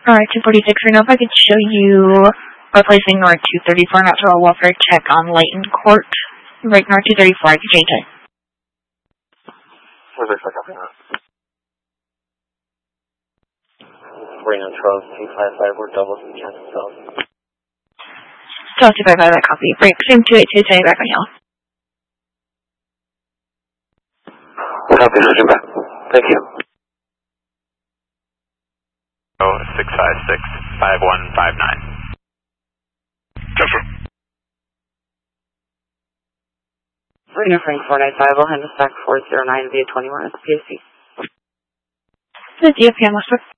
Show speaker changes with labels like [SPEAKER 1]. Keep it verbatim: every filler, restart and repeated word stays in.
[SPEAKER 1] Alright, two forty-six, right now if I could show you replacing North two thirty-four Natural Welfare Check on Layton Court. Right, North two thirty-four, I could change it.
[SPEAKER 2] Where's the second thing? Reno twelve two five five, we're double from Kansas South.
[SPEAKER 1] twelve two five five, that copy. Break, same two eight two, sending back on yellow.
[SPEAKER 2] Copy, switching back. Thank you.
[SPEAKER 3] Oh, six five six, five one five nine.
[SPEAKER 2] Yes, sir.
[SPEAKER 4] Reno Frank four nine five, I'll hand us back four zero nine via twenty-one S P A C.
[SPEAKER 1] The D F P M, what's